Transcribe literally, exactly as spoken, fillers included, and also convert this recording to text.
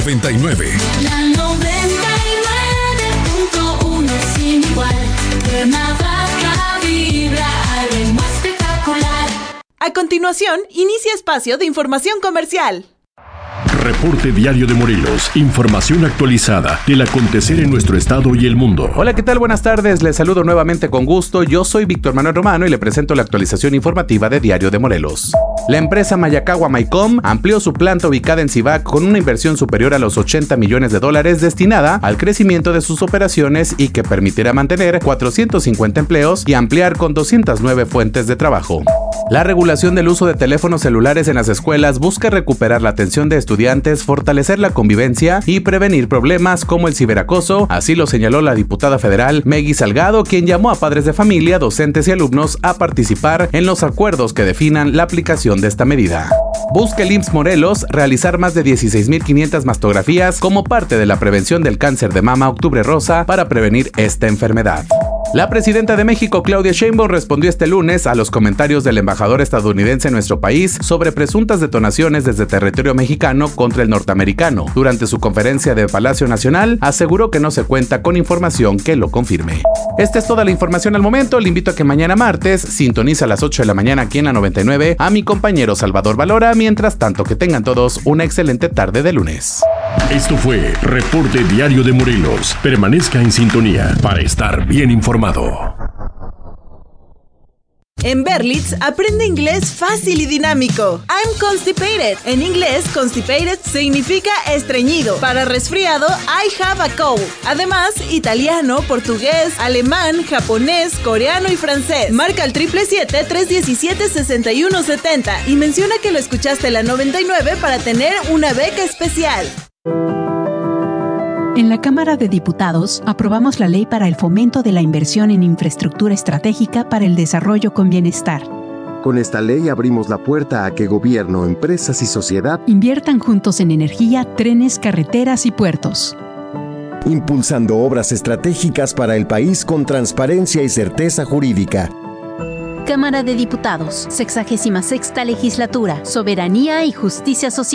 noventa y nueve. La noventa y nueve punto uno sin igual. Cuernavaca vibra al ritmo espectacular. A continuación, inicia espacio de información comercial. Reporte Diario de Morelos. Información actualizada del acontecer en nuestro estado y el mundo. Hola, ¿qué tal? Buenas tardes. Les saludo nuevamente con gusto. Yo soy Víctor Manuel Romano y le presento la actualización informativa de Diario de Morelos. La empresa Mayacagua Maycom amplió su planta ubicada en Cibac con una inversión superior a los ochenta millones de dólares destinada al crecimiento de sus operaciones y que permitirá mantener cuatrocientos cincuenta empleos y ampliar con doscientas nueve fuentes de trabajo. La regulación del uso de teléfonos celulares en las escuelas busca recuperar la atención de estudiantes, fortalecer la convivencia y prevenir problemas como el ciberacoso, así lo señaló la diputada federal Meggy Salgado, quien llamó a padres de familia, docentes y alumnos a participar en los acuerdos que definan la aplicación de esta medida. Busca el I M S S Morelos realizar más de dieciséis mil quinientas mastografías como parte de la prevención del cáncer de mama Octubre Rosa para prevenir esta enfermedad. La presidenta de México, Claudia Sheinbaum, respondió este lunes a los comentarios del embajador estadounidense en nuestro país sobre presuntas detonaciones desde territorio mexicano contra el norteamericano. Durante su conferencia de Palacio Nacional, aseguró que no se cuenta con información que lo confirme. Esta es toda la información al momento. Le invito a que mañana martes sintoniza a las ocho de la mañana aquí en la noventa y nueve a mi compañero Salvador Valora. Mientras tanto, que tengan todos una excelente tarde de lunes. Esto fue Reporte Diario de Morelos. Permanezca en sintonía para estar bien informado. En Berlitz, aprende inglés fácil y dinámico. I'm constipated. En inglés, constipated significa estreñido. Para resfriado, I have a cold. Además, italiano, portugués, alemán, japonés, coreano y francés. Marca el siete siete siete, tres uno siete, seis uno siete cero y menciona que lo escuchaste en la noventa y nueve para tener una beca especial. En la Cámara de Diputados aprobamos la Ley para el Fomento de la Inversión en Infraestructura Estratégica para el Desarrollo con Bienestar. Con esta ley abrimos la puerta a que gobierno, empresas y sociedad inviertan juntos en energía, trenes, carreteras y puertos, impulsando obras estratégicas para el país con transparencia y certeza jurídica. Cámara de Diputados, sexagésima sexta legislatura, Soberanía y Justicia Social.